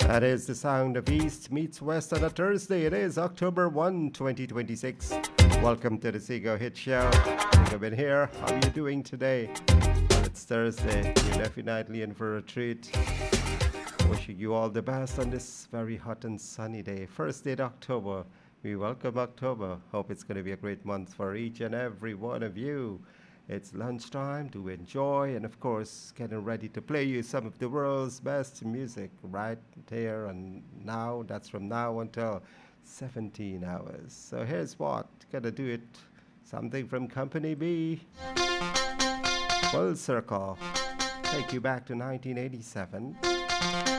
That is the sound of East meets West on a Thursday. It is October 1, 2026. Welcome to the Seago Hit Show. I've been here. How are you doing today? Well, it's Thursday. You're definitely in for a treat. Wishing you all the best on this very hot and sunny day. First day of October. We welcome October. Hope it's going to be a great month for each and every one of you. It's lunchtime to enjoy and, of course, getting ready to play you some of the world's best music right here and now. That's from now until 17 hours. So here's what. Gonna do it. Something from Company B. Full Circle. Take you back to 1987.